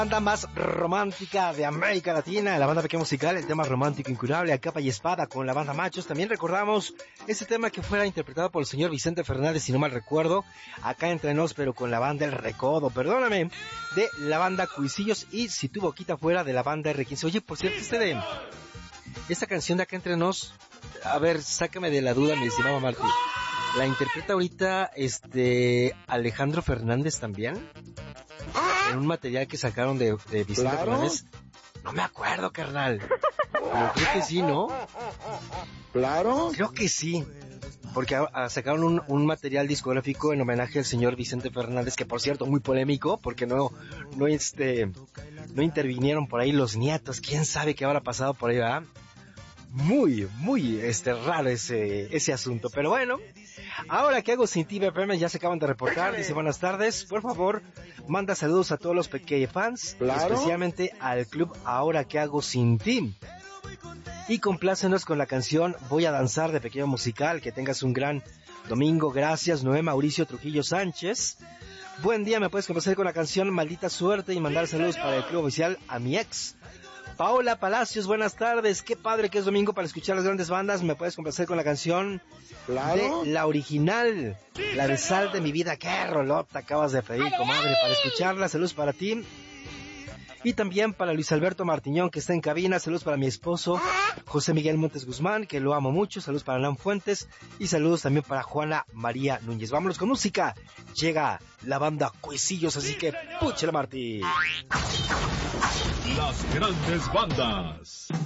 Banda más romántica de América Latina, la banda Pequeño Musical, el tema romántico incurable a capa y espada con la banda Machos. También recordamos ese tema que fuera interpretado por el señor Vicente Fernández, si no mal recuerdo, acá entre nos, pero con la banda El Recodo, perdóname, de la banda Cuisillos, y Si tu boquita fuera de la banda R15. Oye, por cierto, esta canción de acá entre nos, a ver, sácame de la duda, mi estimado Martí. ¿La interpreta ahorita Alejandro Fernández también? En un material que sacaron de Vicente Fernández. No me acuerdo, carnal. Pero creo que sí, ¿no? Claro. Creo que sí. Porque sacaron un material discográfico en homenaje al señor Vicente Fernández, que por cierto, muy polémico, porque no intervinieron por ahí los nietos. ¿Quién sabe qué habrá pasado por ahí, verdad? Muy raro ese asunto. Pero bueno, ahora que hago sin ti, BPM, ya se acaban de reportar. Dice buenas tardes, por favor, manda saludos a todos los pequeños fans, claro, especialmente al club Ahora que hago sin ti. Y complácenos con la canción Voy a danzar de Pequeño Musical. Que tengas un gran domingo. Gracias, Noé Mauricio Trujillo Sánchez. Buen día, me puedes complacer con la canción Maldita Suerte y mandar saludos para el club oficial a mi ex Paola Palacios. Buenas tardes, qué padre que es domingo para escuchar las grandes bandas. Me puedes complacer con la canción, claro, de la original, la de Sal de mi vida. Qué rolota acabas de pedir, comadre, para escucharla. Saludos para ti. Y también para Luis Alberto Martiñón, que está en cabina. Saludos para mi esposo José Miguel Montes Guzmán, que lo amo mucho. Saludos para Alan Fuentes. Y saludos también para Juana María Núñez. Vámonos con música. Llega la banda Cuisillos, así que púchela, Martí. Las grandes bandas.